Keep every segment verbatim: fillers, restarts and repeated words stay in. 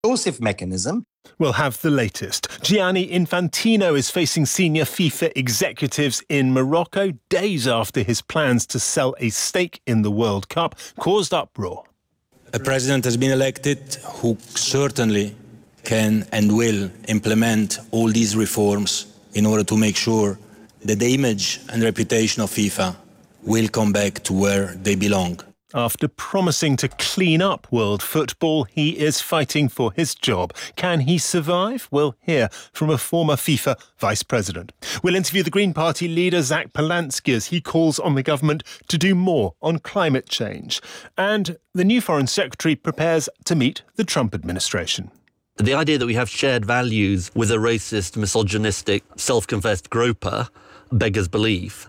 explosive mechanism. We'll have the latest. Gianni Infantino is facing senior FIFA executives in Morocco days after his plans to sell a stake in the World Cup caused uproar. A president has been elected who certainly can and will implement all these reforms in order to make sure that the image and reputation of FIFA will come back to where they belong. After promising to clean up world football, he is fighting for his job. Can he survive? We'll hear from a former FIFA vice president. We'll interview the Green Party leader, Zach Polansky, as he calls on the government to do more on climate change. And the new Foreign Secretary prepares to meet the Trump administration. The idea that we have shared values with a racist, misogynistic, self-confessed groper beggars belief.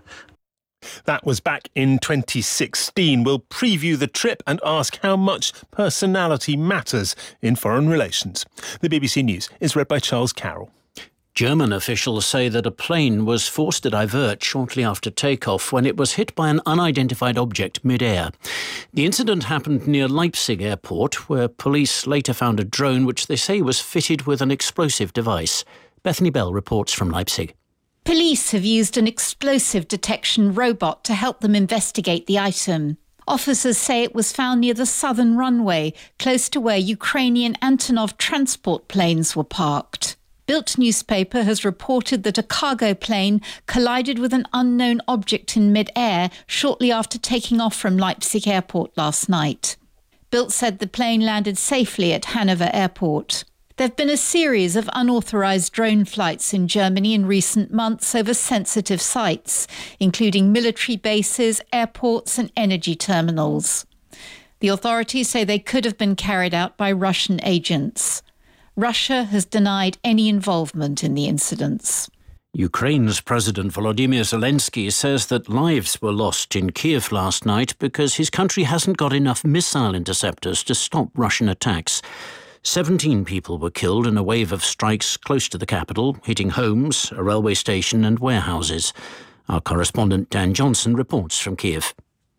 That was back in twenty sixteen. We'll preview the trip and ask how much personality matters in foreign relations. The B B C News is read by Charles Carroll. German officials say that a plane was forced to divert shortly after takeoff when it was hit by an unidentified object mid-air. The incident happened near Leipzig airport, where police later found a drone which they say was fitted with an explosive device. Bethany Bell reports from Leipzig. Police have used an explosive detection robot to help them investigate the item. Officers say it was found near the southern runway, close to where Ukrainian Antonov transport planes were parked. Bild newspaper has reported that a cargo plane collided with an unknown object in mid-air shortly after taking off from Leipzig airport last night. Bild said the plane landed safely at Hanover Airport. There have been a series of unauthorised drone flights in Germany in recent months over sensitive sites, including military bases, airports and energy terminals. The authorities say they could have been carried out by Russian agents. Russia has denied any involvement in the incidents. Ukraine's President Volodymyr Zelensky says that lives were lost in Kiev last night because his country hasn't got enough missile interceptors to stop Russian attacks. Seventeen people were killed in a wave of strikes close to the capital, hitting homes, a railway station and warehouses. Our correspondent Dan Johnson reports from Kiev.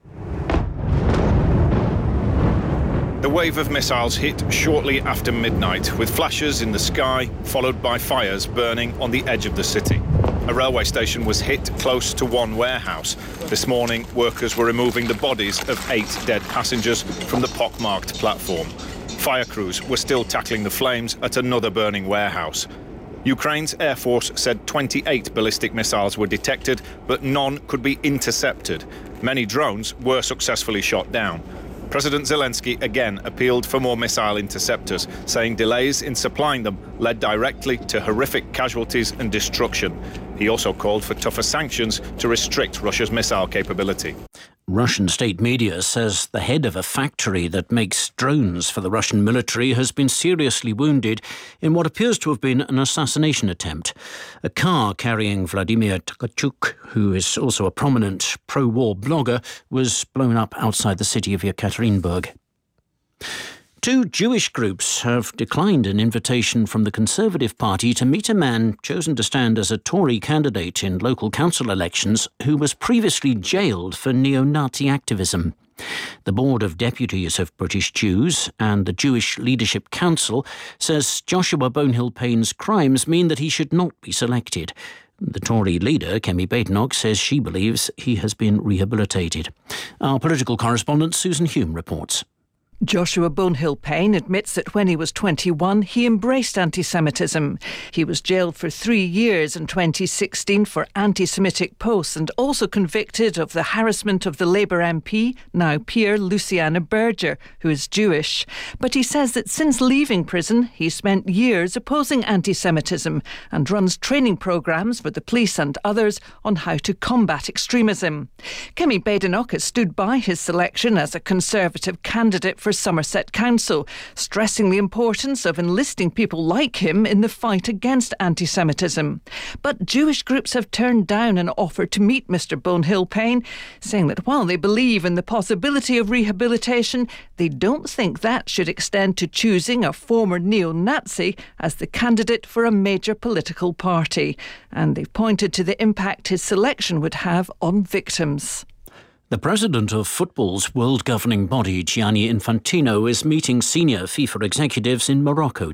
The wave of missiles hit shortly after midnight, with flashes in the sky, followed by fires burning on the edge of the city. A railway station was hit close to one warehouse. This morning, workers were removing the bodies of eight dead passengers from the pockmarked platform. Fire crews were still tackling the flames at another burning warehouse. Ukraine's Air Force said twenty-eight ballistic missiles were detected, but none could be intercepted. Many drones were successfully shot down. President Zelensky again appealed for more missile interceptors, saying delays in supplying them led directly to horrific casualties and destruction. He also called for tougher sanctions to restrict Russia's missile capability. Russian state media says the head of a factory that makes drones for the Russian military has been seriously wounded in what appears to have been an assassination attempt. A car carrying Vladimir Tkachuk, who is also a prominent pro-war blogger, was blown up outside the city of Yekaterinburg. Two Jewish groups have declined an invitation from the Conservative Party to meet a man chosen to stand as a Tory candidate in local council elections who was previously jailed for neo-Nazi activism. The Board of Deputies of British Jews and the Jewish Leadership Council says Joshua Bonehill-Payne's crimes mean that he should not be selected. The Tory leader, Kemi Badenoch, says she believes he has been rehabilitated. Our political correspondent Susan Hume reports. Joshua Bonehill-Payne admits that when he was twenty-one, he embraced anti-Semitism. He was jailed for three years in twenty sixteen for anti-Semitic posts and also convicted of the harassment of the Labour M P, now peer Luciana Berger, who is Jewish. But he says that since leaving prison, he spent years opposing anti-Semitism and runs training programmes for the police and others on how to combat extremism. Kemi Badenoch has stood by his selection as a Conservative candidate for Somerset Council, stressing the importance of enlisting people like him in the fight against anti-Semitism. But Jewish groups have turned down an offer to meet Mr Bonehill-Payne, saying that while they believe in the possibility of rehabilitation, they don't think that should extend to choosing a former neo-Nazi as the candidate for a major political party. And they've pointed to the impact his selection would have on victims. The president of football's world governing body, Gianni Infantino, is meeting senior FIFA executives in Morocco